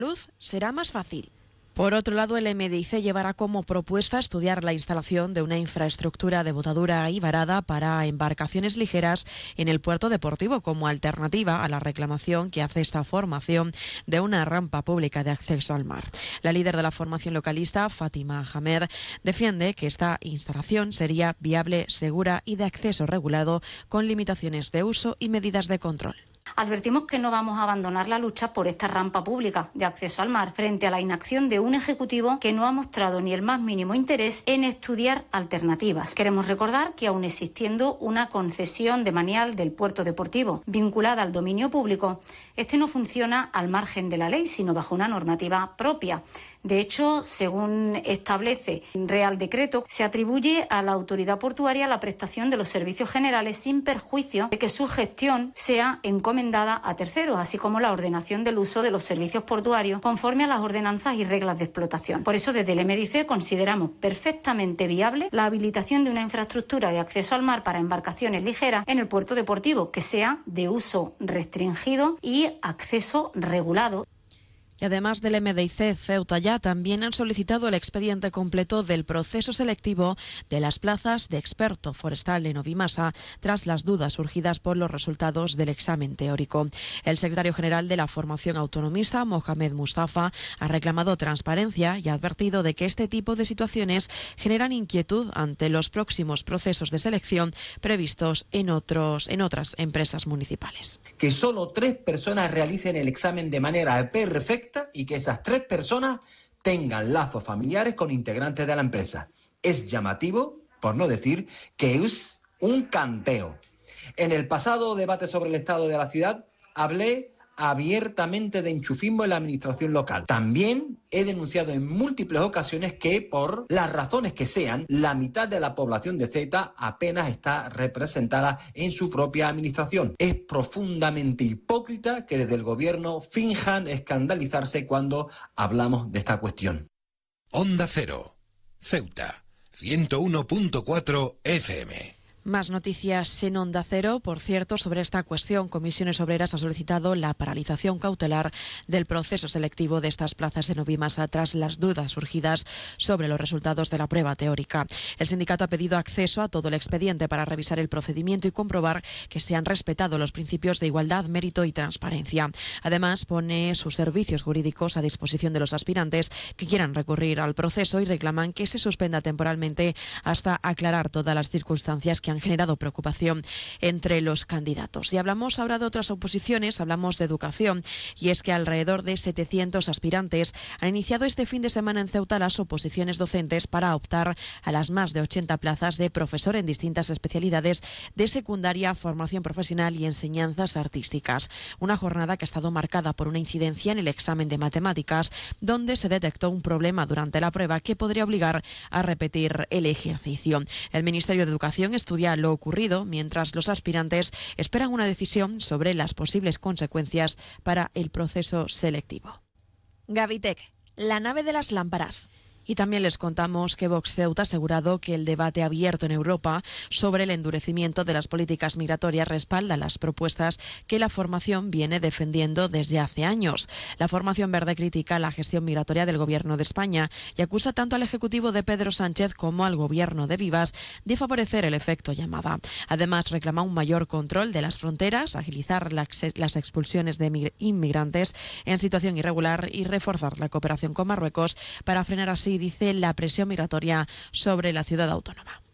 luz será más fácil. Por otro lado, el MDIC llevará como propuesta estudiar la instalación de una infraestructura de botadura y varada para embarcaciones ligeras en el puerto deportivo como alternativa a la reclamación que hace esta formación de una rampa pública de acceso al mar. La líder de la formación localista, Fátima Hamed, defiende que esta instalación sería viable, segura y de acceso regulado con limitaciones de uso y medidas de control. Advertimos que no vamos a abandonar la lucha por esta rampa pública de acceso al mar frente a la inacción de un Ejecutivo que no ha mostrado ni el más mínimo interés en estudiar alternativas. Queremos recordar que aun existiendo una concesión de manial del puerto deportivo vinculada al dominio público, este no funciona al margen de la ley, sino bajo una normativa propia. De hecho, según establece el Real Decreto, se atribuye a la autoridad portuaria la prestación de los servicios generales sin perjuicio de que su gestión sea encomendada a terceros, así como la ordenación del uso de los servicios portuarios conforme a las ordenanzas y reglas de explotación. Por eso, desde el MDIC consideramos perfectamente viable la habilitación de una infraestructura de acceso al mar para embarcaciones ligeras en el puerto deportivo que sea de uso restringido y acceso regulado. Y además del MDIC, Ceuta ya también han solicitado el expediente completo del proceso selectivo de las plazas de experto forestal en Ovimasa tras las dudas surgidas por los resultados del examen teórico. El secretario general de la formación autonomista, Mohamed Mustafa, ha reclamado transparencia y ha advertido de que este tipo de situaciones generan inquietud ante los próximos procesos de selección previstos en otras empresas municipales. Que solo 3 personas realicen el examen de manera perfecta y que esas 3 personas tengan lazos familiares con integrantes de la empresa. Es llamativo, por no decir que es un canteo. En el pasado debate sobre el estado de la ciudad hablé abiertamente de enchufismo en la administración local. También he denunciado en múltiples ocasiones que, por las razones que sean, la mitad de la población de Ceuta apenas está representada en su propia administración. Es profundamente hipócrita que desde el gobierno finjan escandalizarse cuando hablamos de esta cuestión. Onda Cero, Ceuta, 101.4 FM. Más noticias en Onda Cero. Por cierto, sobre esta cuestión, Comisiones Obreras ha solicitado la paralización cautelar del proceso selectivo de estas plazas en Ovimasa tras las dudas surgidas sobre los resultados de la prueba teórica. El sindicato ha pedido acceso a todo el expediente para revisar el procedimiento y comprobar que se han respetado los principios de igualdad, mérito y transparencia. Además, pone sus servicios jurídicos a disposición de los aspirantes que quieran recurrir al proceso y reclaman que se suspenda temporalmente hasta aclarar todas las circunstancias que han generado preocupación entre los candidatos. Y hablamos ahora de otras oposiciones, hablamos de educación, y es que alrededor de 700 aspirantes han iniciado este fin de semana en Ceuta las oposiciones docentes para optar a las más de 80 plazas de profesor en distintas especialidades de secundaria, formación profesional y enseñanzas artísticas. Una jornada que ha estado marcada por una incidencia en el examen de matemáticas, donde se detectó un problema durante la prueba que podría obligar a repetir el ejercicio. El Ministerio de Educación estudia lo ocurrido, mientras los aspirantes esperan una decisión sobre las posibles consecuencias para el proceso selectivo. Gavitec, la nave de las lámparas. Y también les contamos que Vox Ceuta ha asegurado que el debate abierto en Europa sobre el endurecimiento de las políticas migratorias respalda las propuestas que la formación viene defendiendo desde hace años. La formación verde critica la gestión migratoria del Gobierno de España y acusa tanto al Ejecutivo de Pedro Sánchez como al Gobierno de Vivas de favorecer el efecto llamada. Además, reclama un mayor control de las fronteras, agilizar las expulsiones de inmigrantes en situación irregular y reforzar la cooperación con Marruecos para frenar así, dice, la presión migratoria sobre la ciudad autónoma.